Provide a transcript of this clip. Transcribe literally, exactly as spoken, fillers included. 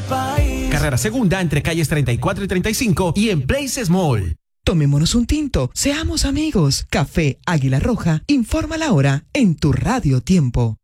país. Carrera Segunda entre calles treinta y cuatro y treinta y cinco y en Places Mall. Tomémonos un tinto, seamos amigos. Café Águila Roja, informa la hora en tu Radio Tiempo.